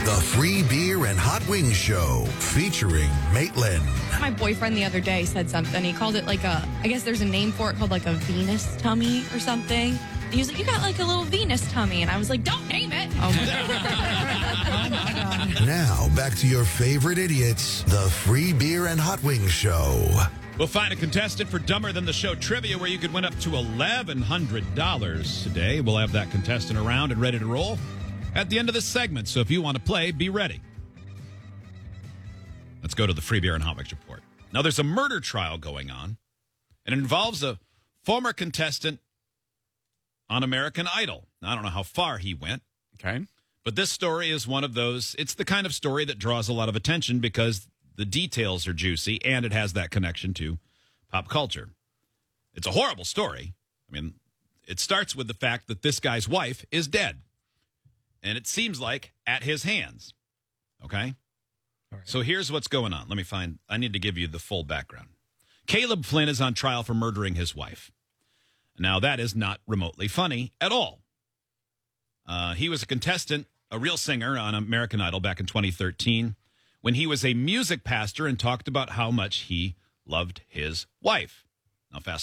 The Free Beer and Hot Wings Show featuring Maitland. My boyfriend the other day said something. He called it like I guess there's a name for it called like a Venus tummy or something. And he was like, you got like a little Venus tummy. And I was like, don't name it. Oh my God. Now, back to your favorite idiots, the Free Beer and Hot Wings Show. We'll find a contestant for Dumber Than the Show trivia where you could win up to $1,100 today. We'll have that contestant around and ready to roll at the end of this segment. So if you want to play, be ready. Let's go to the Free Beer and Hot Wings report. Now, there's a murder trial going on, and it involves a former contestant on American Idol. Now, I don't know how far he went. Okay. But this story is one of those, it's the kind of story that draws a lot of attention because the details are juicy and it has that connection to pop culture. It's a horrible story. I mean, it starts with the fact that this guy's wife is dead. And it seems like at his hands. Okay? All right. So here's what's going on. I need to give you the full background. Caleb Flynn is on trial for murdering his wife. Now, that is not remotely funny at all. He was a contestant, a real singer on American Idol back in 2013 when he was a music pastor and talked about how much he loved his wife. Now, fast